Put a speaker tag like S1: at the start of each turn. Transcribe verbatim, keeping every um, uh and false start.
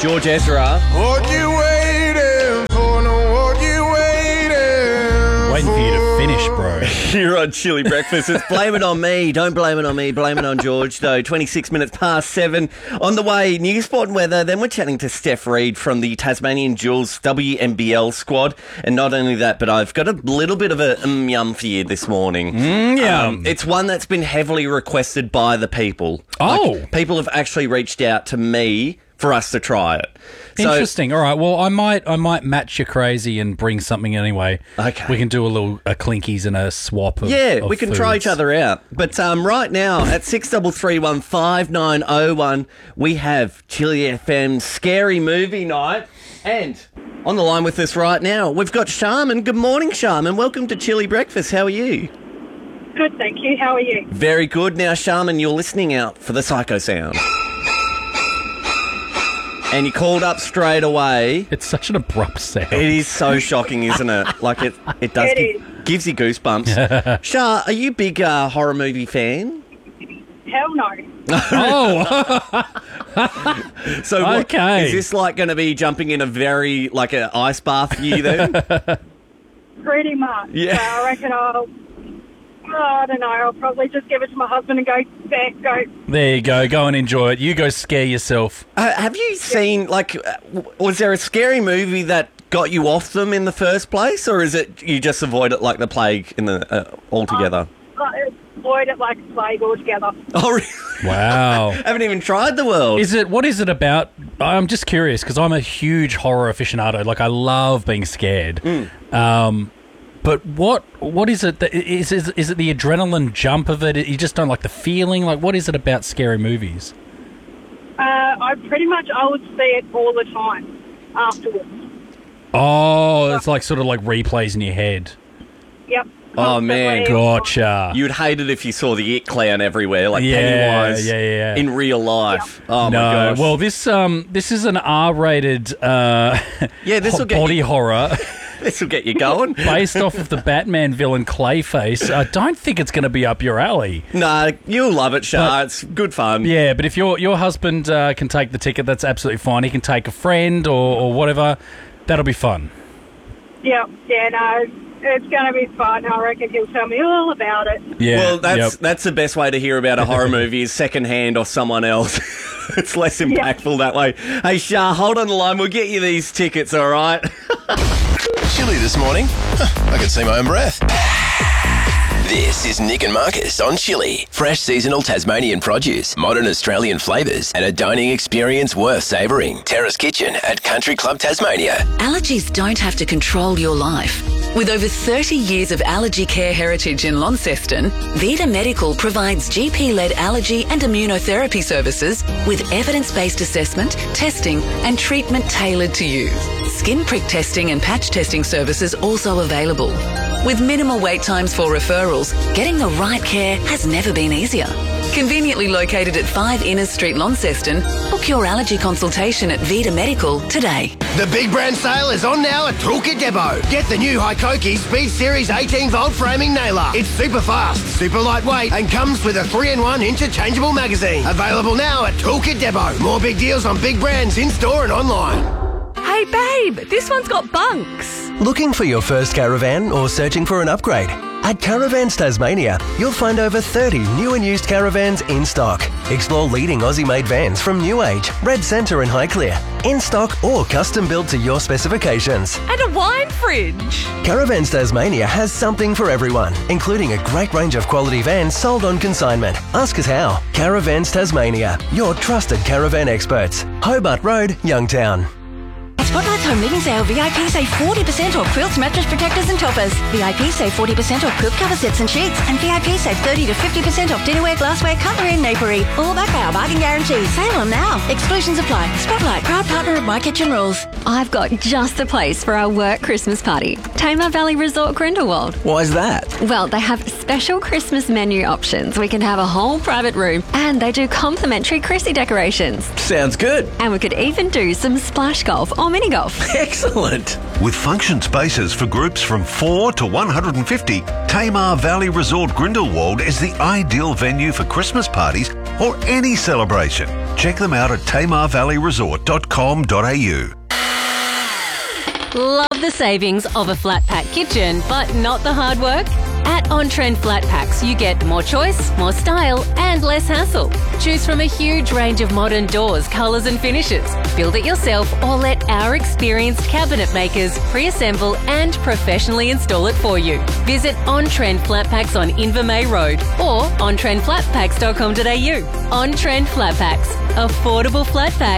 S1: George Ezra.
S2: What you waiting for? No, what you waiting
S3: Waiting for you to finish, bro.
S1: You're on Chili Breakfast. It's Blame It On Me. Don't blame it on me. Blame it on George, though. twenty-six minutes past seven. On the way, news, sport and weather. Then we're chatting to Steph Reid from the Tasmanian Jules W M B L squad. And not only that, but I've got a little bit of a mm, yum for you this morning.
S3: Mm, yum.
S1: Um, it's one that's been heavily requested by the people.
S3: Oh.
S1: Like, people have actually reached out to me for us to try it. So,
S3: Interesting. All right. Well, I might I might match your crazy and bring something anyway.
S1: Okay.
S3: We can do a little a clinkies and a swap of
S1: Yeah,
S3: of
S1: we can try
S3: foods.
S1: each other out. But um, right now, at six three three one five nine oh one, we have Chili F M's Scary Movie Night. And on the line with us right now, we've got Sharman. Good morning, Sharman. Welcome to Chili Breakfast. How are you?
S4: Good, thank you. How are you?
S1: Very good. Now, Sharman, you're listening out for the psycho sound. And you called up straight away.
S3: It's such an abrupt sound.
S1: It is so shocking, isn't it? Like, it it does
S4: It
S1: give,
S4: is.
S1: gives you goosebumps. Shah, are you a big uh, horror movie fan?
S4: Hell no.
S3: Oh,
S1: So what,
S3: Okay.
S1: is this like going to be jumping in a very, like an ice bath for you then?
S4: Pretty much.
S1: Yeah.
S4: So I reckon I'll, oh, I don't know, I'll probably just give it to my husband and go, there, go.
S3: there you go. Go and enjoy it. You go scare yourself.
S1: uh, have you seen, like, uh, w- was there a scary movie that got you off them in the first place? Or is it you just avoid it like the plague in the uh, altogether?
S4: I avoid it like a plague altogether.
S1: Oh, really?
S3: Wow.
S1: Haven't even tried the world.
S3: Is it? What is it about? I'm just curious because I'm a huge horror aficionado. Like I love being scared. Um, but what what is it? That, is, is is it the adrenaline jump of it? You just don't like the feeling. Like what is it about scary movies?
S4: Uh, I pretty much, I would see it all the time afterwards.
S3: Oh, it's like sort of like replays in your head.
S4: Yep.
S1: Oh, man.
S4: Constantly.
S3: Gotcha.
S1: You'd hate it if you saw the It Clown everywhere, like
S3: Yeah,
S1: Pennywise
S3: yeah, yeah.
S1: in real life. Oh, my
S3: no,
S1: gosh.
S3: well, this um, this is an R-rated uh,
S1: Yeah, this'll get
S3: body
S1: you-
S3: horror
S1: This will get you going.
S3: based off of the Batman villain Clayface. I don't think it's going to be up your alley.
S1: No, you'll love it, Shah.
S3: But-
S1: It's good fun.
S3: Yeah, but if your your husband uh, can take the ticket, that's absolutely fine. He can take a friend or, or whatever. That'll be fun.
S4: Yep. Yeah, no, it's going to be fun. I reckon he'll tell me all about it.
S3: Yeah.
S1: Well, that's
S3: yep.
S1: that's the best way to hear about a horror movie is secondhand or someone else. It's less impactful that way. Hey, Shah, hold on the line. We'll get you these tickets, all right?
S5: Chilly this morning? Huh, I can see my own breath. This is Nick and Marcus on Chilli. Fresh seasonal Tasmanian produce, modern Australian flavours, and a dining experience worth savouring. Terrace Kitchen at Country Club Tasmania.
S6: Allergies don't have to control your life. With over thirty years of allergy care heritage in Launceston, Vita Medical provides G P-led allergy and immunotherapy services with evidence-based assessment, testing and treatment tailored to you. Skin prick testing and patch testing services also available. With minimal wait times for referrals, getting the right care has never been easier. Conveniently located at five Innes Street, Launceston, book your allergy consultation at Vita Medical today.
S7: The big brand sale is on now at Toolkit Depot. Get the new Hikoki Speed Series eighteen volt framing nailer. It's super fast, super lightweight, and comes with a three in one interchangeable magazine. Available now at Toolkit Depot. More big deals on big brands in store and online.
S8: Hey babe, this one's got bunks.
S9: Looking for your first caravan or searching for an upgrade? At Caravans Tasmania, you'll find over thirty new and used caravans in stock. Explore leading Aussie-made vans from New Age, Red Centre and Highclere, in stock or custom built to your specifications.
S8: And a wine fridge.
S9: Caravans Tasmania has something for everyone, including a great range of quality vans sold on consignment. Ask us how. Caravans Tasmania, your trusted caravan experts. Hobart Road, Youngtown.
S8: At Spotlight's Home Living Sale, V I P save forty percent off quilts, mattress protectors and toppers. V I P save forty percent off quilt cover sets and sheets. And V I P save thirty to fifty percent off dinnerware, glassware, cutlery and napery. All backed by our bargain guarantee. Sale on now. Exclusions apply. Spotlight, proud partner of My Kitchen Rules.
S10: I've got just the place for our work Christmas party. Tamar Valley Resort Grindelwald.
S9: Why's that?
S10: Well, they have special Christmas menu options. We can have a whole private room and they do complimentary Chrissy decorations.
S9: Sounds good.
S10: And we could even do some splash golf or mini golf.
S1: Excellent.
S11: With function spaces for groups from four to one hundred fifty, Tamar Valley Resort Grindelwald is the ideal venue for Christmas parties or any celebration. Check them out at tamar valley resort dot com dot a u.
S12: Love the savings of a flat pack kitchen, but not the hard work? At On Trend Flat Packs, you get more choice, more style, and less hassle. Choose from a huge range of modern doors, colours and finishes. Build it yourself or let our experienced cabinet makers pre-assemble and professionally install it for you. Visit On Trend Flat Packs on Invermay Road or on trend flat packs dot com dot a u. On Trend Flat Packs. Affordable flat packs